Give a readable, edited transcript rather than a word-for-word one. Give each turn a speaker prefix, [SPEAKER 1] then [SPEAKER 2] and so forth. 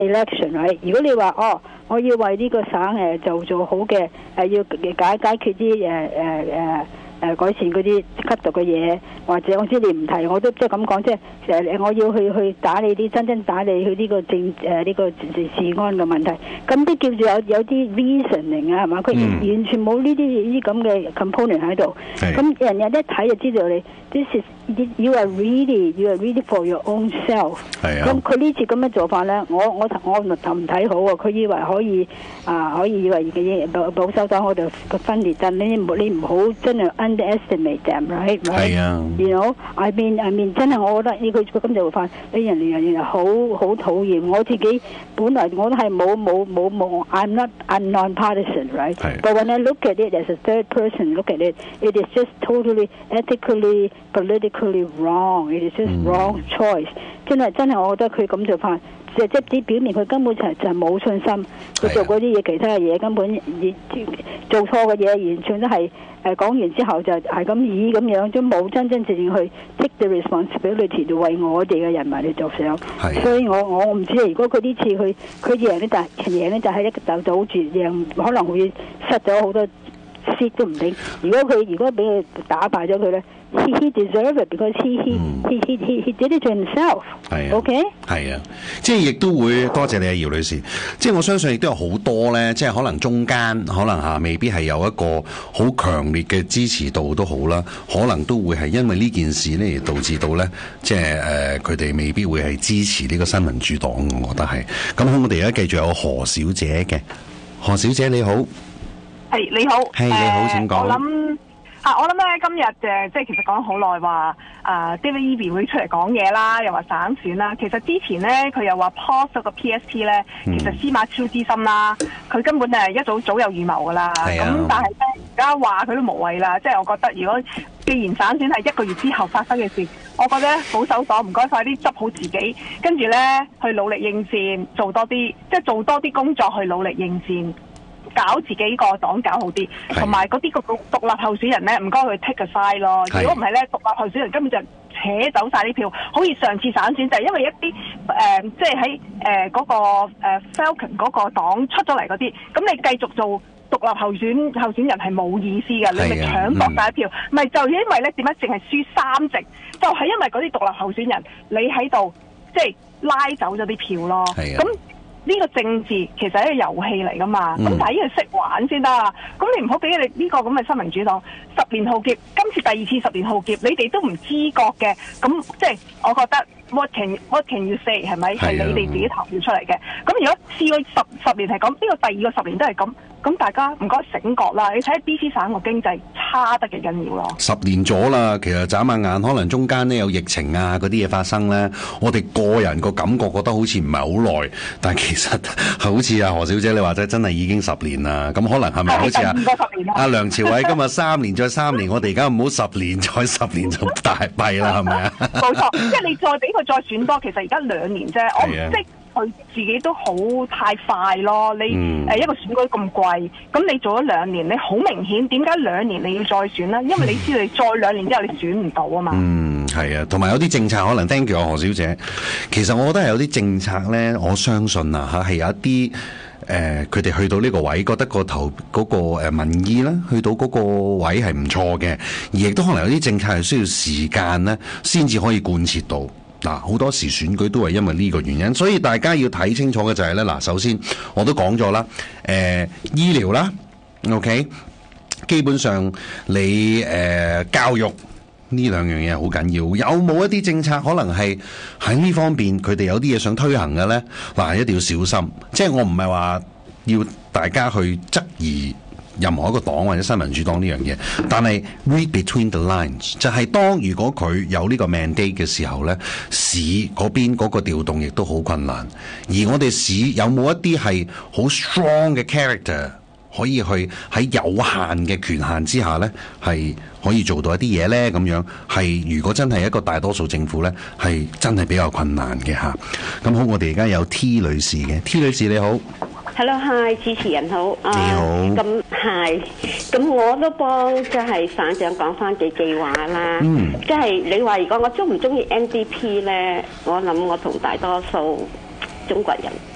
[SPEAKER 1] election，right？ 如果你話我要為呢個省做好嘅要解決啲改善嗰啲吸毒嘅嘢，或者我知你唔提，我都即係咁講，即係我要去打你啲真正打你去呢個呢個治安嘅問題，咁都叫做有啲 reasoning 啊，係嘛？佢完全冇呢啲咁嘅 component 喺度，咁人一睇就知道你 this is you are really for your own self。咁佢呢次咁嘅做法咧，我唔睇好啊！佢以為可以以為保守黨嗰度個分裂，但你唔好真係underestimate them， right？ 係啊 ，you know，I mean， 真係我覺得呢佢咁做法，俾人哋好討厭。我自己本來我都係冇，I'm non-partisan，right？But when I look at it as a third person look at it is just totally ethically, politically wrong. It is just wrong choice。真係，我覺得佢咁做法。即係表明佢根本就冇信心，佢做嗰啲嘢，其他嘅嘢根本做錯嘅嘢，完全都係講完之後就係咁樣，都冇真正去 take the responsibility to 為我哋嘅人民去着想。所以我唔知，如果佢呢次佢贏咧，就係一個賭注贏，可能會失咗好多 seat 都唔定。如果俾佢打敗咗佢咧。He deserved it because he did it to himself. 係啊 ，OK？
[SPEAKER 2] 係啊，即係亦都會多謝你啊，姚女士。即係我相信亦都有好多咧，即係可能中間可能未必係有一個好強烈嘅支持度都好啦，可能都會係因為呢件事咧而導致到咧，即係佢哋未必會係支持呢個新民主黨，我覺得係。咁好，我哋而家繼續有何小姐嘅，何小姐你好，
[SPEAKER 3] 係你好，
[SPEAKER 2] 係你好，請講。
[SPEAKER 3] 我諗咧今日即係其實講咗好耐話David Eby 會出嚟講嘢啦，又話省選啦。其實之前咧佢又話 pause 咗個 PSP 咧，其實司馬超之心啦，佢根本一早有預謀噶啦。咁但係咧而家話佢都無謂啦。即係我覺得如果既然省選係1個月之後發生嘅事，我覺得保守黨唔該快啲執好自己，跟住咧去努力應戰，做多啲工作去努力應戰。搞自己個黨搞好啲，同埋嗰啲個獨立候選人咧，唔該佢 take a side 咯。如果唔係咧，獨立候選人根本就扯走晒啲票，好似上次省選就係因為一啲即係喺嗰個Falcon 嗰個黨出咗嚟嗰啲，咁你繼續做獨立候選人係冇意思嘅，你咪搶奪晒票，咪就因為咧點解淨係輸3席，就係因為嗰啲獨立候選人你喺度即係拉走咗啲票咯，咁。呢個政治其實係一個遊戲嚟噶嘛，咁但係呢個識玩先得啊！咁你唔好俾你呢個咁嘅新民主黨10年浩劫，今次第2次10年浩劫，你哋都唔知覺嘅，咁即係我覺得 what can you say 係咪？係你哋自己投票出嚟嘅。咁如果試過十年係咁，呢個第2個10年都係咁，咁大家唔該醒覺啦！你睇下 BC 省個經濟差得嘅緊要咯。10
[SPEAKER 2] 年咗啦，其實眨下眼，可能中間呢有疫情啊嗰啲嘢發生咧，我哋個人個感覺覺得好似唔係好耐，但係其實好似何小姐你話齋真係已經10年啦。咁可能係咪好似阿梁朝偉今日3年再3年，我哋而家唔好10年再10年就大弊啦，係咪啊？
[SPEAKER 3] 冇錯，即係你再俾佢再選多，其實而家2年啫，我即係佢自己都好太快咯。你一個選舉咁貴，咁你做咗2年，你好明顯點解2年你要再選呢？因為你知道你再2年之後你選唔到啊嘛。
[SPEAKER 2] 係啊，同埋有啲政策可能 thank you 何小姐。其實我覺得係有啲政策咧，我相信係有一啲佢哋去到呢個位，覺得個民意啦，去到嗰個位係唔錯嘅，而亦都可能有啲政策係需要時間咧，先至可以貫徹到。嗱，好多時選舉都係因為呢個原因，所以大家要睇清楚嘅就係咧，嗱，首先我都講咗啦，醫療啦 ，OK， 基本上你教育呢2樣嘢好緊要，有冇一啲政策可能係喺呢方面佢哋有啲嘢想推行嘅咧？嗱，一定要小心，即係我唔係話要大家去質疑任何一個黨或者新民主黨呢樣嘢，但係 read between the lines 就係當如果佢有呢個 mandate 嘅時候咧，市嗰邊嗰個調動亦都好困難，而我哋市有冇一啲係好 strong 嘅 character 可以去喺有限嘅權限之下咧，係可以做到一啲嘢咧？咁樣係如果真係一個大多數政府咧，係真係比較困難嘅嚇。咁好，我哋而家有 T 女士嘅 T 女士你好。
[SPEAKER 4] Hello， hi， 主持人好。
[SPEAKER 2] 你好。
[SPEAKER 4] 咁係，咁我都幫即係省長講翻幾句話啦。即係你話如果我中唔中意 NDP 咧，我諗我同大多數中國人